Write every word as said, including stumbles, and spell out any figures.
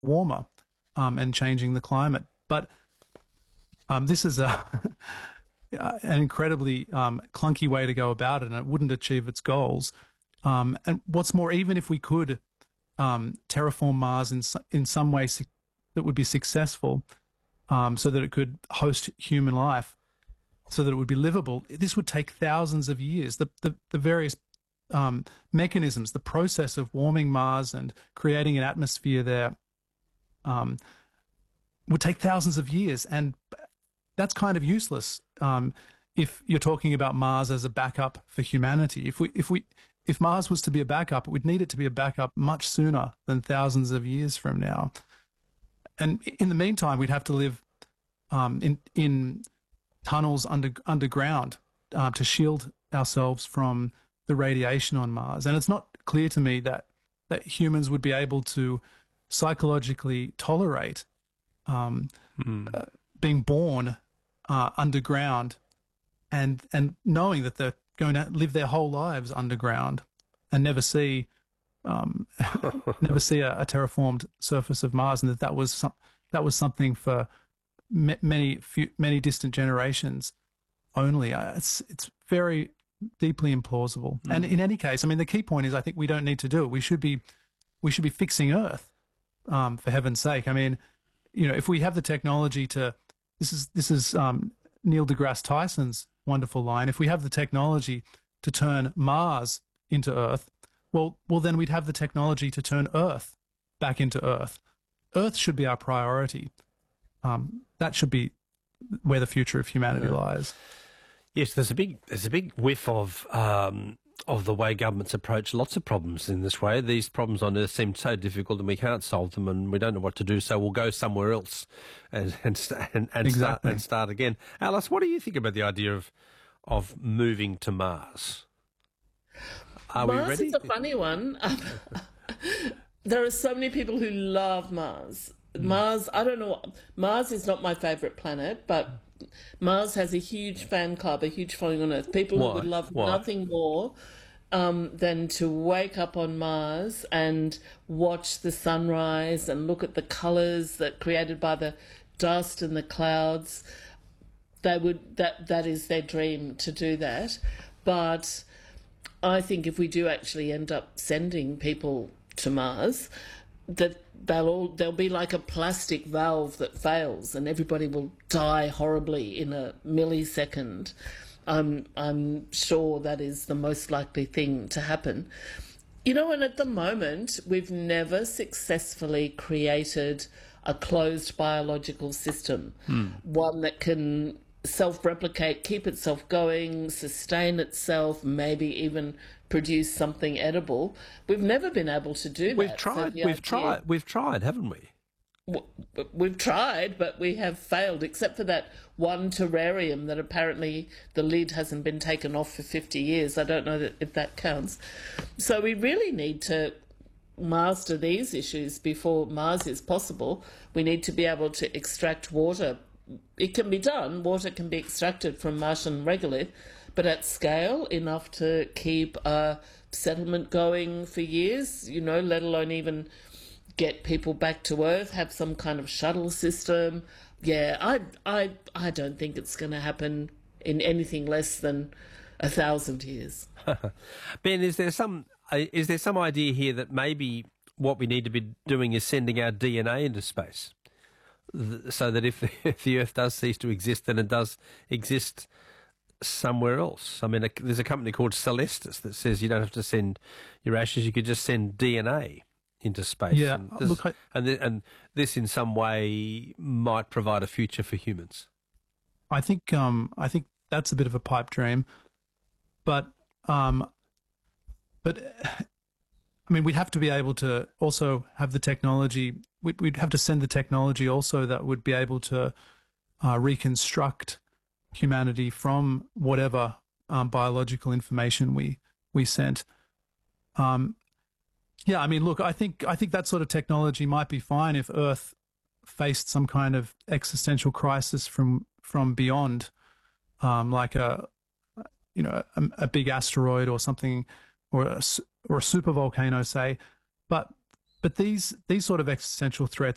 warmer um, and changing the climate. But um, this is a an incredibly um, clunky way to go about it, and it wouldn't achieve its goals. Um, and what's more, even if we could um, terraform Mars in in some way that would be successful, um, so that it could host human life, so that it would be livable, this would take thousands of years. The the, the various um, mechanisms, the process of warming Mars and creating an atmosphere there, um, would take thousands of years, and that's kind of useless um, if you're talking about Mars as a backup for humanity. If we if we if Mars was to be a backup, we'd need it to be a backup much sooner than thousands of years from now. And in the meantime, we'd have to live um, in in tunnels under underground uh, to shield ourselves from the radiation on Mars. And it's not clear to me that that humans would be able to psychologically tolerate um, mm. uh, being born uh, underground and and knowing that they're going to live their whole lives underground and never see um, never see a, a terraformed surface of Mars, and that that was some, that was something for m- many few, many distant generations only. Uh, it's it's very deeply implausible. Mm. And in any case, I mean, the key point is I think we don't need to do it. We should be we should be fixing Earth, um, for heaven's sake. I mean, you know, if we have the technology to, this is this is um, Neil deGrasse Tyson's wonderful line. If we have the technology to turn Mars into Earth, well, well, then we'd have the technology to turn Earth back into Earth. Earth should be our priority. Um, that should be where the future of humanity yeah. lies. Yes, there's a big there's a big whiff of um, of the way governments approach lots of problems in this way. These problems on Earth seem so difficult and we can't solve them and we don't know what to do, so we'll go somewhere else and and and, and, exactly. start, and start again. Alice, what do you think about the idea of of moving to Mars? Are Mars we ready? is a funny one. There are so many people who love Mars. Mm. Mars, I don't know. Mars is not my favourite planet, but Mars has a huge fan club, a huge following on Earth. People Why? who would love Why? nothing more um, than to wake up on Mars and watch the sunrise and look at the colours that created by the dust and the clouds. They would that that is their dream to do that. But I think if we do actually end up sending people to Mars, that they'll all there'll be like a plastic valve that fails and everybody will die horribly in a millisecond. I'm I'm sure that is the most likely thing to happen. You know, and at the moment we've never successfully created a closed biological system, hmm. one that can self-replicate, keep itself going, sustain itself, maybe even produce something edible. We've never been able to do that. We've tried. So we've idea, tried. We've tried, haven't we? We've tried, but we have failed, except for that one terrarium that apparently the lid hasn't been taken off for fifty years. I don't know that, if that counts. So we really need to master these issues before Mars is possible. We need to be able to extract water. It can be done. Water can be extracted from Martian regolith, but at scale enough to keep a settlement going for years, you know, let alone even get people back to Earth, have some kind of shuttle system. Yeah, I, I, I don't think it's going to happen in anything less than a thousand years. Ben, is there some uh, is there some idea here that maybe what we need to be doing is sending our D N A into space? So that if the, if the Earth does cease to exist, then it does exist somewhere else. I mean, a, there's a company called Celestis that says you don't have to send your ashes; you could just send D N A into space. Yeah, and this, look, I, and, th- and this in some way might provide a future for humans. I think um, I think that's a bit of a pipe dream, but um, but I mean, we'd have to be able to also have the technology. We'd, we'd have to send the technology also that would be able to uh, reconstruct humanity from whatever um, biological information we we sent. Um, yeah, I mean, look, I think I think that sort of technology might be fine if Earth faced some kind of existential crisis from from beyond, um, like a you know a, a big asteroid or something, or a, or a super volcano, say. But but these these sort of existential threats